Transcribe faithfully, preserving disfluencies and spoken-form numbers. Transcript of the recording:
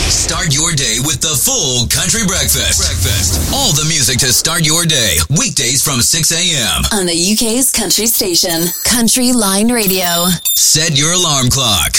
Start your day with the full Country Breakfast. Breakfast. All the music to start your day. Weekdays from six a.m. on the U K's country station, Country Line Radio. Set your alarm clock.